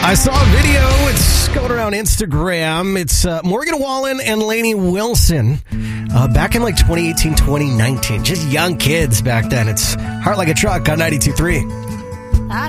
I saw a video. It's going around Instagram. It's Morgan Wallen and Lainey Wilson back in like 2018, 2019. Just young kids back then. It's Heart Like a Truck on 92.3.